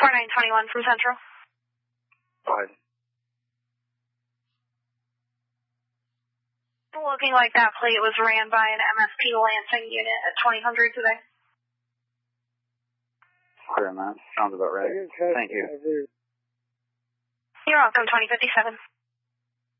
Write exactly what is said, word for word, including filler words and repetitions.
four nine two one from Central. Five. Looking like that plate was ran by an M S P Lansing unit at twenty hundred today. Clear, man. Sounds about right. Thank you. You're welcome, twenty fifty-seven.